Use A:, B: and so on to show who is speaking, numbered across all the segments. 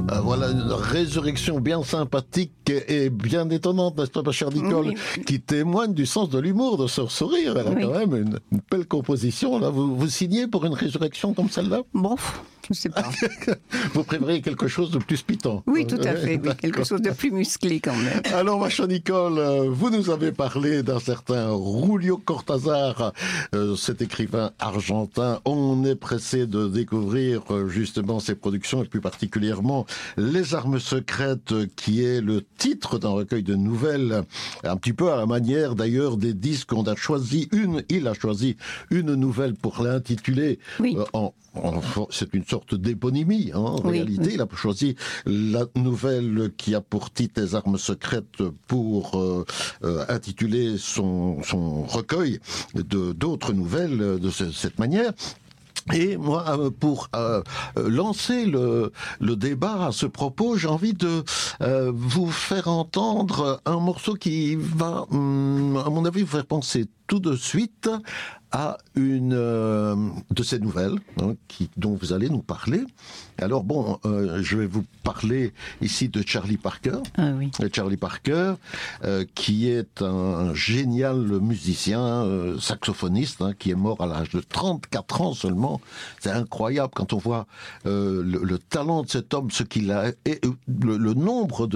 A: Voilà une résurrection bien sympathique et bien étonnante, n'est-ce pas, ma chère Nicole, qui témoigne du sens de l'humour de ce sourire. Elle a quand même une belle composition. Là. Vous signez pour une résurrection comme celle-là?
B: Bon, je ne sais pas.
A: Vous préférez quelque chose de plus piquant?
B: Oui, tout à fait. Oui, quelque chose de plus musclé quand même.
A: Alors, ma chère Nicole, vous nous avez parlé d'un certain Julio Cortázar, cet écrivain argentin. On est pressé de découvrir justement ses productions et plus particulièrement Les Armes Secrètes, qui est le titre d'un recueil de nouvelles, un petit peu à la manière d'ailleurs des disques qu'on a choisi. Il a choisi une nouvelle pour l'intituler.
B: Oui.
A: C'est une sorte d'éponymie, en réalité. Il a choisi la nouvelle qui a pour titre Les Armes Secrètes pour intituler son recueil d'autres nouvelles de cette manière. Et moi, pour lancer le débat à ce propos, j'ai envie de vous faire entendre un morceau qui va, à mon avis, vous faire penser tout de suite à une de ces nouvelles dont vous allez nous parler. Alors bon, je vais vous parler ici de Charlie Parker.
B: Ah oui.
A: Charlie Parker, qui est un génial musicien, saxophoniste, qui est mort à l'âge de 34 ans seulement. C'est incroyable quand on voit le talent de cet homme, ce qu'il a, et le nombre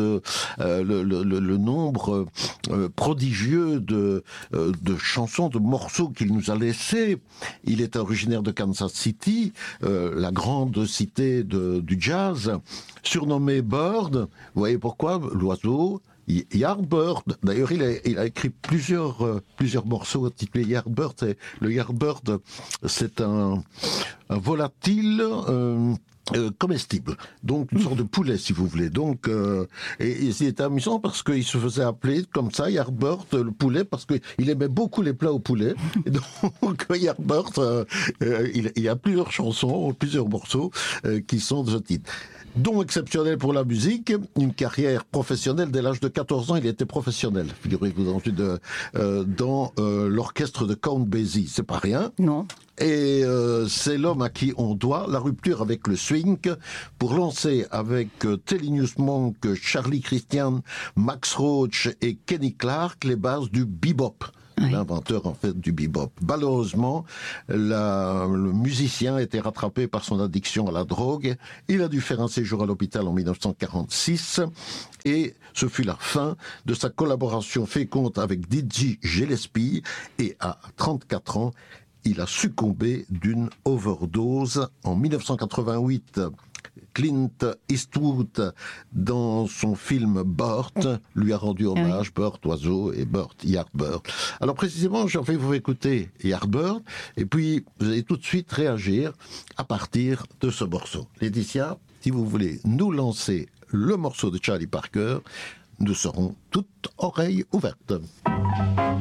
A: prodigieux de chansons, de morceaux qu'il nous a laissés. Il est originaire de Kansas City, la grande cité du jazz, surnommé Bird. Vous voyez pourquoi? L'oiseau. Yardbird. D'ailleurs, il a écrit plusieurs morceaux intitulés Yardbird. Le Yardbird, c'est un volatile comestible, donc une sorte de poulet si vous voulez. Donc, et c'était amusant parce qu'il se faisait appeler comme ça Yardbird, le poulet, parce qu'il aimait beaucoup les plats au poulet. Et donc Yardbird, il y a plusieurs chansons, plusieurs morceaux qui sont de ce titre. Don exceptionnel pour la musique, une carrière professionnelle dès l'âge de 14 ans, il était professionnel. Figurez-vous ensuite dans l'orchestre de Count Basie, c'est pas rien.
B: Non.
A: Et c'est l'homme à qui on doit la rupture avec le swing pour lancer avec Thelonious Monk, Charlie Christian, Max Roach et Kenny Clarke les bases du bebop. Oui. L'inventeur en fait du bebop. Malheureusement, le musicien a été rattrapé par son addiction à la drogue. Il a dû faire un séjour à l'hôpital en 1946 et ce fut la fin de sa collaboration féconde avec Dizzy Gillespie et à 34 ans, il a succombé d'une overdose en 1988. Clint Eastwood, dans son film Burt, lui a rendu hommage, Burt, oiseau, et Burt, Yardbird. Alors précisément, j'ai envie de vous écouter Yardbird, et puis vous allez tout de suite réagir à partir de ce morceau. Laetitia, si vous voulez nous lancer le morceau de Charlie Parker, nous serons toutes oreilles ouvertes.